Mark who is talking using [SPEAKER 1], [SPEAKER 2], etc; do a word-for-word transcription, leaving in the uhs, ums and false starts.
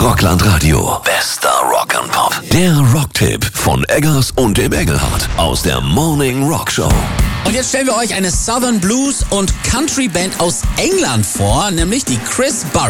[SPEAKER 1] Rockland Radio. Bester Rock and Pop. Der Rocktipp von Eggers und dem Engelhardt aus der Morning Rock Show.
[SPEAKER 2] Und jetzt stellen wir euch eine Southern Blues und Country Band aus England vor, nämlich die Chris Barrett.